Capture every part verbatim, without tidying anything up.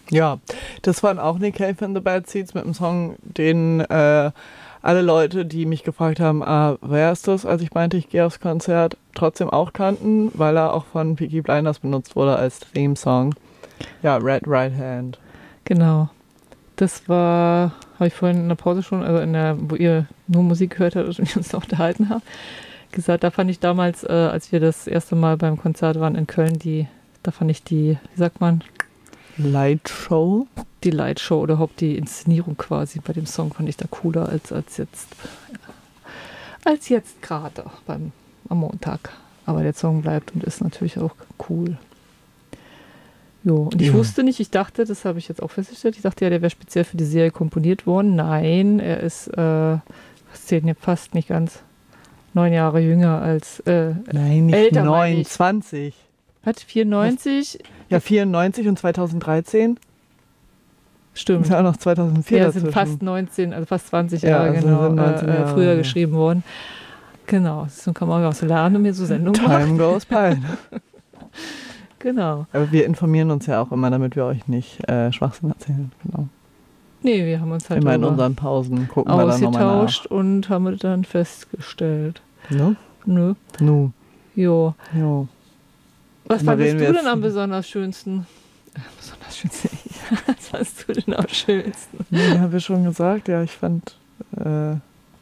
Ja, das waren auch Nick Cave and the Bad Seeds mit einem Song, den äh, alle Leute, die mich gefragt haben, ah, wer ist das, als ich meinte, ich gehe aufs Konzert, trotzdem auch kannten, weil er auch von Peaky Blinders benutzt wurde als Theme-Song. Ja, Red Right Hand. Genau. Das war, habe ich vorhin in der Pause schon, also in der, wo ihr nur Musik gehört habt und wir uns noch unterhalten haben, gesagt, da fand ich damals, äh, als wir das erste Mal beim Konzert waren in Köln, die, da fand ich die, wie sagt man? Lightshow? Die Lightshow oder überhaupt die Inszenierung quasi bei dem Song fand ich da cooler als, als jetzt als jetzt gerade beim am Montag. Aber der Song bleibt und ist natürlich auch cool. Jo, und ich ja. wusste nicht, ich dachte, das habe ich jetzt auch festgestellt, ich dachte ja, der wäre speziell für die Serie komponiert worden. Nein, er ist äh, was zählt denn fast nicht ganz neun Jahre jünger als äh, Nein, nicht älter, neunundzwanzig. Hat vierundneunzig? Ja, vierundneunzig und zweitausenddreizehn. Stimmt. Ist ja auch noch zweitausendvier Ja, dazwischen. sind fast neunzehn, also fast zwanzig ja, Jahre also genau, sind neunzehn äh, Jahre, früher ja. geschrieben worden. Genau, so kann man auch so lernen und mir so Sendungen machen. Time goes by. Genau. Aber wir informieren uns ja auch immer, damit wir euch nicht äh, Schwachsinn erzählen. Genau. Nee, wir haben uns halt immer in unseren Pausen gucken wir dann nochmal nach. Ausgetauscht und haben dann festgestellt. Ne? Nö. Nu. Jo. Jo. Was Aber fandest reden du wir denn jetzt- am besonders schönsten? Äh, besonders schönsten. Was fandest du denn am schönsten? Nee, habe ich schon gesagt, ja, ich fand, äh,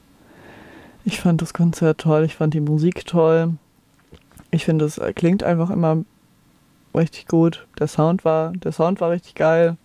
ich fand das Konzert toll, ich fand die Musik toll. Ich finde, es klingt einfach immer richtig gut. Der Sound war, der Sound war richtig geil.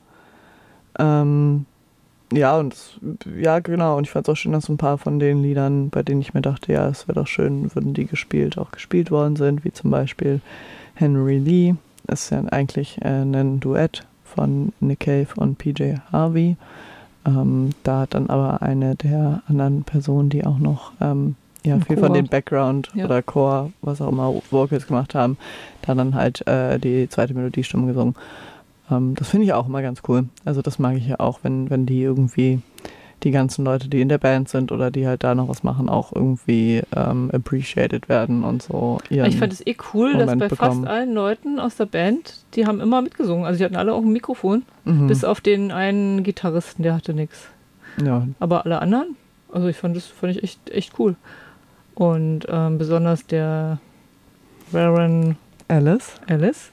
Ähm, ja, und es, ja, genau. Und ich fand es auch schön, dass so ein paar von den Liedern, bei denen ich mir dachte, ja, es wäre doch schön, würden die gespielt, auch gespielt worden sind, wie zum Beispiel Henry Lee. Das ist ja eigentlich äh, ein Duett von Nick Cave und P J Harvey. Ähm, da hat dann aber eine der anderen Personen, die auch noch ähm, ja, Im viel Chor. von den Background Ja. oder Chor, was auch immer, Vocals gemacht haben, da dann halt äh, die zweite Melodiestimme gesungen. Ähm, das finde ich auch immer ganz cool. Also das mag ich ja auch, wenn, wenn die irgendwie die ganzen Leute, die in der Band sind oder die halt da noch was machen, auch irgendwie ähm, appreciated werden und so. ihren Ich fand es eh cool, dass Moment bei bekommen. fast allen Leuten aus der Band, die haben immer mitgesungen. Also die hatten alle auch ein Mikrofon, Mhm. bis auf den einen Gitarristen, der hatte nichts. Ja, Aber alle anderen, also ich fand das fand ich echt, echt cool. Und ähm, besonders der Warren Alice. Alice,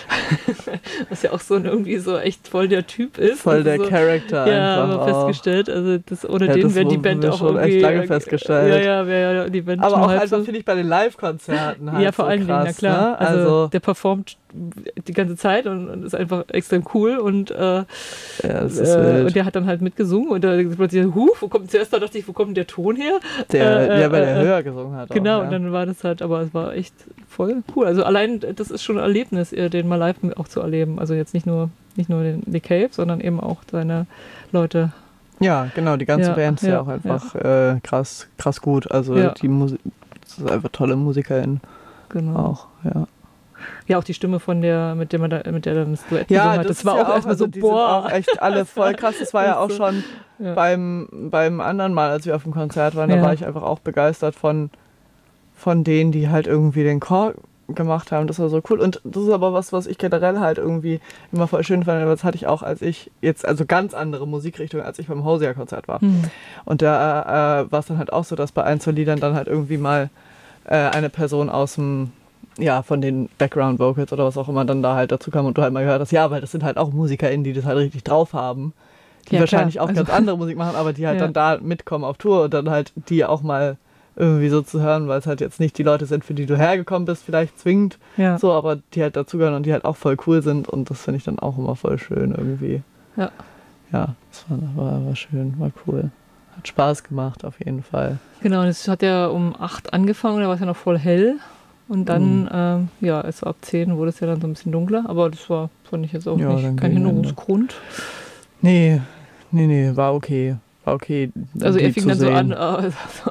was ja auch so ein, irgendwie so echt voll der Typ ist. Voll der also so, Charakter ja, haben einfach wir auch. festgestellt. Also das, ohne Ja, den das wäre die wurden Band wir auch schon irgendwie... echt lange festgestellt. Ja, ja, wäre ja die Band Aber nur auch halb einfach, so. finde ich, bei den Live-Konzerten halt Ja, vor so allen krass, Dingen, na klar. Ne? Also, Also, der performt die ganze Zeit und, und ist einfach extrem cool und, äh, ja, das ist äh, wild. und der hat dann halt mitgesungen und da plötzlich, huh, wo kommt zuerst da dachte ich, wo kommt denn der Ton her? Der, äh, ja, weil der äh, höher gesungen hat. Genau, auch, ja. und dann war das halt, aber es war echt voll cool. Also allein, das ist schon ein Erlebnis, äh, den mal live auch zu erleben. Also jetzt nicht nur, nicht nur den Nick Cave, sondern eben auch seine Leute. Ja, genau, die ganze Ja, Band ist ja, ja, auch einfach äh, krass, krass gut. Also Ja. die Musik, das ist einfach tolle Musikerin Genau. auch, ja. Ja, auch die Stimme von der, mit der man da, mit der dann das Duett Ja, gesungen hat. das, Das war ist ja auch erstmal also so, die boah. sind auch echt alle voll krass. Das war ja auch So. schon Ja. beim, beim anderen Mal, als wir auf dem Konzert waren, da Ja. war ich einfach auch begeistert von, von denen, die halt irgendwie den Chor gemacht haben. Das war so cool. Und das ist aber was, was ich generell halt irgendwie immer voll schön fand. Das hatte ich auch, als ich jetzt, also ganz andere Musikrichtung, als ich beim Hosier-Konzert war. Hm. Und da äh, war es dann halt auch so, dass bei ein, zwei Liedern dann halt irgendwie mal äh, eine Person aus dem, ja, von den Background Vocals oder was auch immer dann da halt dazu kam und du halt mal gehört hast, ja, weil das sind halt auch MusikerInnen, die das halt richtig drauf haben. Die Ja, wahrscheinlich klar. auch ganz Also- andere Musik machen, aber die halt Ja. dann da mitkommen auf Tour und dann halt die auch mal irgendwie so zu hören, weil es halt jetzt nicht die Leute sind, für die du hergekommen bist, vielleicht zwingend, Ja. so, aber die halt dazugehören und die halt auch voll cool sind und das finde ich dann auch immer voll schön irgendwie. Ja. Ja, das war, war, war schön, war cool. Hat Spaß gemacht auf jeden Fall. Genau, und es hat ja um acht angefangen, da war es ja noch voll hell. Und dann, Mhm. ähm, ja, es war ab zehn, wurde es ja dann so ein bisschen dunkler. Aber das war, fand ich jetzt auch Ja, nicht dann kein gegen Hinderungsgrund. Nee, nee, nee, war okay. War okay. Also die er fing zu dann so sehen. an, ah,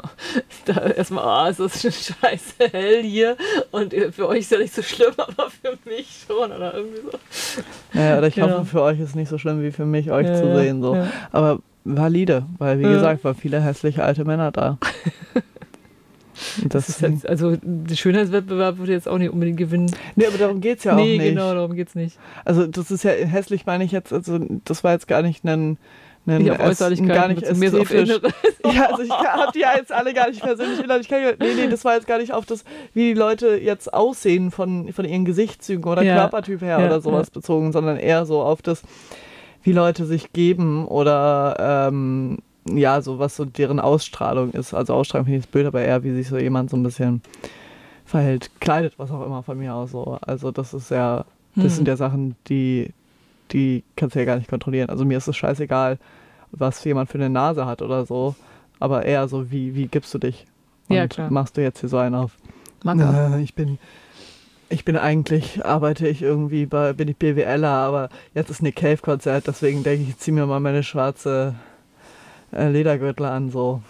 da erstmal, ah, es ist schon scheiße hell hier. Und für euch ist ja nicht so schlimm, aber für mich schon. Oder irgendwie so. Ja, oder ich Ja. hoffe, für euch ist es nicht so schlimm wie für mich, euch Ja, zu ja, sehen. So. ja. Aber valide, weil wie Ja. gesagt, waren viele hässliche alte Männer da. Das ist jetzt, also der Schönheitswettbewerb würde jetzt auch nicht unbedingt gewinnen. Nee, aber darum geht es ja auch nee, nicht. Nee, genau, darum geht es nicht. Also das ist ja hässlich, meine ich jetzt, also das war jetzt gar nicht ein... Ich habe Äußerlichkeit, gar nicht mehr so auf Inneres. Ja, also ich habe die ja jetzt alle gar nicht persönlich innerlich kennengelernt. Nee, nee, das war jetzt gar nicht auf das, wie die Leute jetzt aussehen von, von ihren Gesichtszügen oder ja. Körpertyp her ja, oder sowas ja. bezogen, sondern eher so auf das, wie Leute sich geben oder ähm, ja, so was so deren Ausstrahlung ist. Also Ausstrahlung finde ich das Bild, aber eher, wie sich so jemand so ein bisschen verhält, kleidet, was auch immer von mir aus so. Also das ist ja, das hm. sind ja Sachen, die die kannst du ja gar nicht kontrollieren. Also mir ist es scheißegal, was jemand für eine Nase hat oder so, aber eher so, wie, wie gibst du dich? Und ja, klar. Machst du jetzt hier so einen auf, äh, ich bin ich bin eigentlich, arbeite ich irgendwie bei, bin ich BWLer, aber jetzt ist Nick Cave Konzert, deswegen denke ich, ich ziehe mir mal meine schwarze äh, Ledergürtel an, so.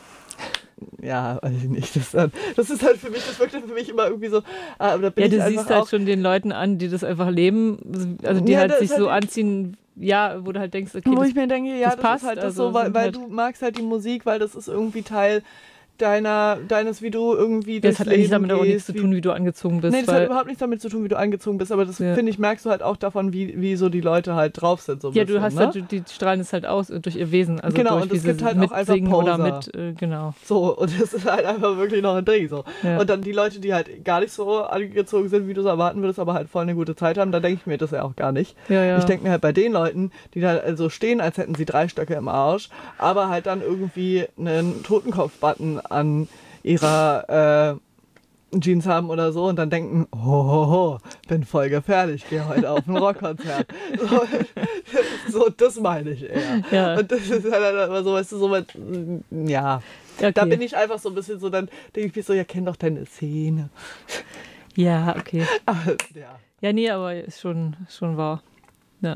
Ja, weiß ich nicht. Das, das ist halt für mich, das wirkt für mich immer irgendwie so. Ah, da bin ja, du ich siehst halt schon den Leuten an, die das einfach leben, also die ja, halt sich halt so anziehen, ja, wo du halt denkst, okay, wo das, ich mir denke, ja, das, das passt, ist halt das also so, weil, weil halt du magst halt die Musik, weil das ist irgendwie Teil deiner, deines, wie du irgendwie das hat eigentlich damit gehst, auch nichts zu tun, wie du angezogen bist. Nee, das hat überhaupt nichts damit zu tun, wie du angezogen bist, aber das, ja. finde ich, merkst du halt auch davon, wie, wie so die Leute halt drauf sind. So ja, bisschen, du hast ne? halt, die strahlen es halt aus durch ihr Wesen. Also genau, durch und es gibt halt auch einfach Poser. Oder mit, äh, genau. So, und das ist halt einfach wirklich noch ein Ding. So. Ja. Und dann die Leute, die halt gar nicht so angezogen sind, wie du es erwarten würdest, aber halt voll eine gute Zeit haben, da denke ich mir das ja auch gar nicht. Ja, ja. Ich denke mir halt bei den Leuten, die da also stehen, als hätten sie drei Stöcke im Arsch, aber halt dann irgendwie einen Totenkopf-Button an ihrer äh, Jeans haben oder so und dann denken, ho, ho, ho, bin voll gefährlich, gehe heute auf ein Rockkonzert. So, so, das meine ich eher. Ja. Und das ist halt immer so, weißt du, so mit, ja, okay. Da bin ich einfach so ein bisschen so, dann denke ich mir so, ja, kenn doch deine Szene. Ja, okay. Aber, ja. Ja, nee, aber ist schon, schon wahr. Ja.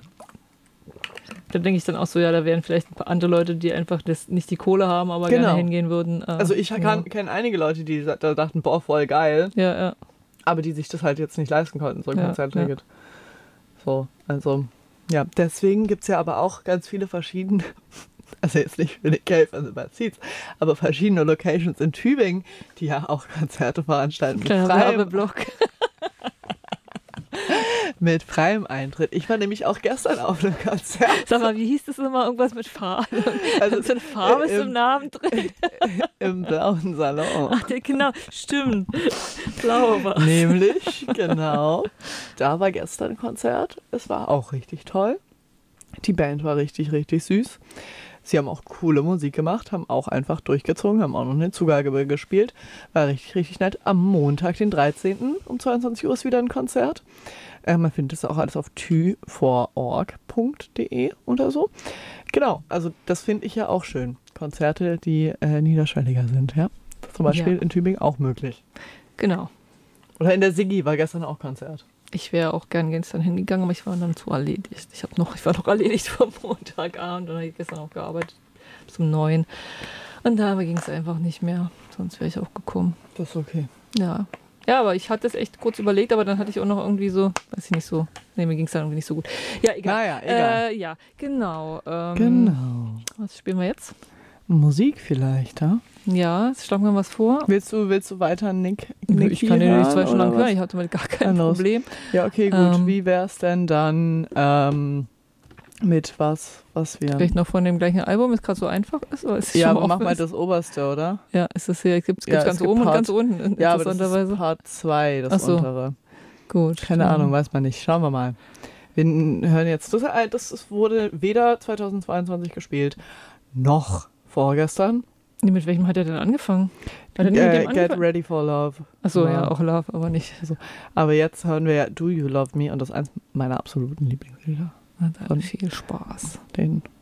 Da denke ich dann auch so, ja, da wären vielleicht ein paar andere Leute, die einfach das, nicht die Kohle haben, aber genau. gerne hingehen würden. Äh, also ich ja. kenne einige Leute, die da dachten, boah, voll geil. Ja, ja. Aber die sich das halt jetzt nicht leisten konnten, so ein ja, Konzertticket. Ja. So, also, ja, deswegen gibt es ja aber auch ganz viele verschiedene, also jetzt nicht für Nick Cave, also bei Seeds, aber verschiedene Locations in Tübingen, die ja auch Konzerte veranstalten. Kleiner Werbeblock. Mit freiem Eintritt. Ich war nämlich auch gestern auf einem Konzert. Sag mal, wie hieß das nochmal? Irgendwas mit Farbe? Also so eine Farbe ist im Namen drin. Im blauen Salon. Ach, der, genau, stimmt. Blau war Nämlich, genau. Da war gestern ein Konzert. Es war auch richtig toll. Die Band war richtig, richtig süß. Sie haben auch coole Musik gemacht, haben auch einfach durchgezogen, haben auch noch eine Zugabe gespielt. War richtig, richtig nett. Am Montag, den dreizehnten um zweiundzwanzig Uhr ist wieder ein Konzert. Äh, man findet das auch alles auf tü for org punkt de oder so. Genau, also das finde ich ja auch schön. Konzerte, die äh, niederschwelliger sind, ja. Zum Beispiel ja. in Tübingen auch möglich. Genau. Oder in der Siggi war gestern auch Konzert. Ich wäre auch gern gestern hingegangen, aber ich war dann zu erledigt. Ich, hab noch, ich war noch erledigt vom Montagabend und habe gestern auch gearbeitet bis um neun. Und da ging es einfach nicht mehr. Sonst wäre ich auch gekommen. Das ist okay. Ja. Ja, aber ich hatte es echt kurz überlegt, aber dann hatte ich auch noch irgendwie so, weiß ich nicht so, nee, mir ging es dann irgendwie nicht so gut. Ja, egal. Naja, egal. Äh, ja, genau. Ähm, genau. Was spielen wir jetzt? Musik vielleicht, ja? Ja, schlagen wir was vor. Willst du, willst du weiter Nick, Nick Ich kann dir nicht zwei Stunden lang hören, ich hatte mal gar kein Los. Problem. Ja, okay, gut. Ähm, Wie wär's denn dann ähm, mit was, was wir... Vielleicht noch von dem gleichen Album, ist gerade so einfach ist? Oder ist ja, aber mach mal das Oberste, oder? Ja, ist das hier, gibt es ja, ganz oben Part, und ganz unten. Ja, aber das ist Part zwei, das so. untere. Gut. Keine Ahnung, weiß man nicht. Schauen wir mal. Wir hören jetzt... Das, das wurde weder zweitausendzweiundzwanzig gespielt, noch vorgestern. Mit welchem hat er denn angefangen? Hat er nicht äh, mit dem Get angefangen? Ready for Love. Achso, ja, auch Love, aber nicht. Also, aber jetzt hören wir ja Do You Love Me und das ist eins meiner absoluten Lieblingslieder. Hat viel Spaß. Den